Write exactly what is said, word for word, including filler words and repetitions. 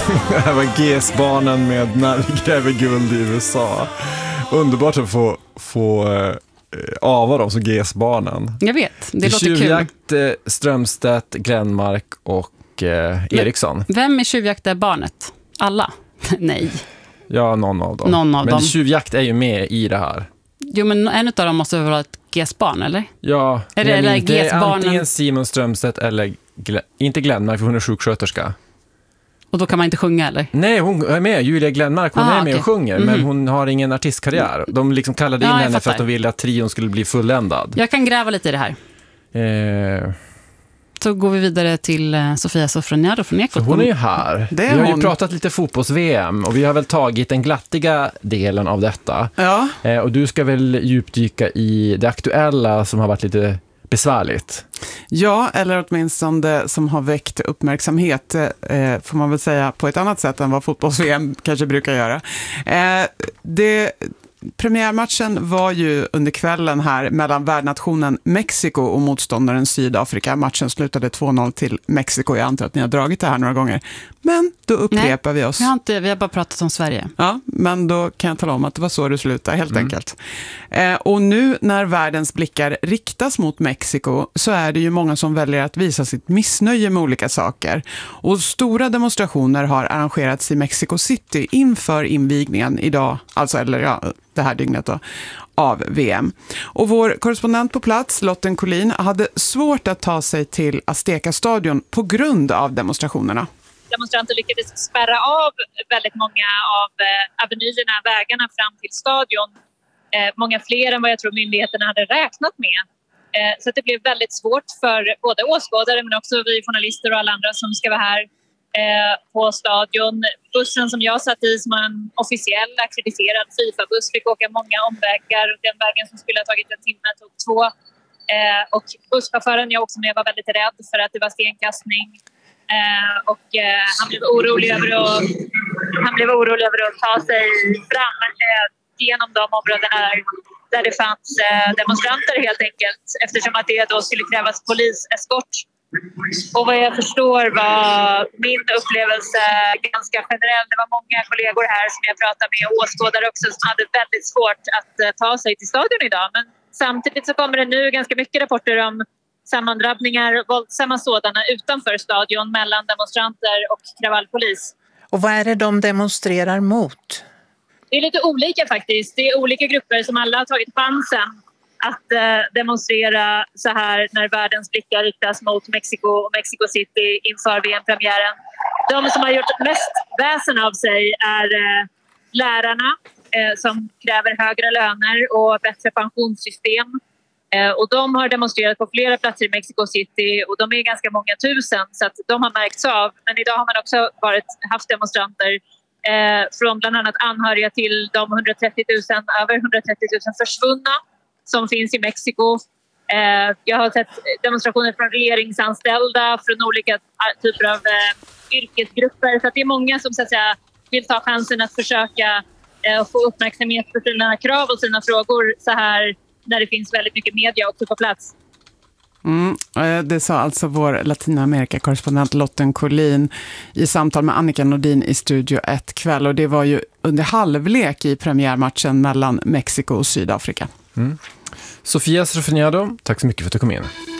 Det här var G S-barnen med När vi gräver guld i U S A. Underbart att få, få eh, ava dem som G S-barnen. Jag vet, det, det låter tjuvjakt, kul. eh, Strömstedt, Glenmark och eh, Eriksson. Vem är tjuvjakt är barnet? Alla? Nej. Ja, någon av dem. Någon av men dem. tjuvjakt är ju med i det här. Jo, men en av dem måste vara ett G S-barn, eller? Ja, är det, eller det är antingen antingen Simon Strömstedt eller Gle- inte Glenmark, för hon är sjuksköterska. Och då kan man inte sjunga, eller? Nej, hon är med. Julia Glenmark, hon Aha, är med okay. och sjunger, Mm-hmm. men hon har ingen artistkarriär. De liksom kallade in ja, henne fattar. för att de ville att trion skulle bli fulländad. Jag kan gräva lite i det här. Eh... Så går vi vidare till uh, Sofia Sofroniado från Ekot. Hon är ju här. Det är vi har hon. ju pratat lite fotbolls-V M och vi har väl tagit den glattiga delen av detta. Ja. Eh, och du ska väl djupdyka i det aktuella som har varit lite besvärligt. Ja, eller åtminstone det som har väckt uppmärksamhet, eh, får man väl säga, på ett annat sätt än vad fotbolls-V M kanske brukar göra. Eh, det... Premiärmatchen var ju under kvällen här mellan värdnationen Mexiko och motståndaren Sydafrika. Matchen slutade två noll till Mexiko. Jag antar att ni har dragit det här några gånger. Men då upprepar Nej, vi oss. Vi har, inte, vi har bara pratat om Sverige. Ja, men då kan jag tala om att det var så det slutade, helt mm. enkelt. Eh, och nu när världens blickar riktas mot Mexiko så är det ju många som väljer att visa sitt missnöje med olika saker. Och stora demonstrationer har arrangerats i Mexico City inför invigningen idag, alltså eller ja, det här dygnet då, av V M. Och vår korrespondent på plats, Lotten Collin, hade svårt att ta sig till Azteca-stadion på grund av demonstrationerna. Demonstranter lyckades spärra av väldigt många av eh, avenyerna, vägarna fram till stadion. Eh, många fler än vad jag tror myndigheterna hade räknat med. Eh, så det blev väldigt svårt för både åskådare men också vi journalister och alla andra som ska vara här eh, på stadion. Bussen som jag satt i, som en officiell akkrediterad FIFA-buss, fick åka många omvägar. Den vägen som skulle ha tagit en timme tog två. Eh, och busschauffören jag också med var väldigt rädd för att det var stenkastning. Eh, och eh, han blev orolig över att, han blev orolig över att ta sig fram eh, genom de områden där, där det fanns eh, demonstranter helt enkelt, eftersom att det då skulle krävas poliseskort. Och vad jag förstår var min upplevelse ganska generell. Det var många kollegor här som jag pratade med och åskådare också som hade väldigt svårt att eh, ta sig till stadion idag. Men samtidigt så kommer det nu ganska mycket rapporter om sammandrabbningar, våldsamma sådana utanför stadion mellan demonstranter och kravallpolis. Och vad är det de demonstrerar mot? Det är lite olika faktiskt. Det är olika grupper som alla har tagit chansen att eh, demonstrera så här när världens blickar riktas mot Mexiko och Mexico City inför V M-premiären. De som har gjort mest väsen av sig är eh, lärarna eh, som kräver högre löner och bättre pensionssystem. Eh, och de har demonstrerat på flera platser i Mexico City och de är ganska många tusen så att de har märkts av. Men idag har man också varit, haft demonstranter eh, från bland annat anhöriga till de hundratrettio tusen, över hundratrettio tusen försvunna som finns i Mexiko. Eh, jag har sett demonstrationer från regeringsanställda, från olika typer av eh, yrkesgrupper. Så att det är många som så att säga, vill ta chansen att försöka eh, få uppmärksamhet för sina krav och sina frågor så här när det finns väldigt mycket media också på plats. Mm, det sa alltså vår Latinamerika-korrespondent Lotten Collin i samtal med Annika Nordin i Studio ett kväll. Och det var ju under halvlek i premiärmatchen mellan Mexiko och Sydafrika. Mm. Sofia Sofroniado, tack så mycket för att du kom in.